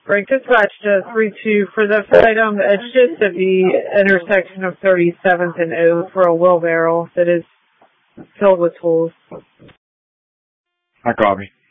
Break dispatch to 3-2 for this item. It's just at the intersection of 37th and O for a wheelbarrow that is filled with tools. I copy.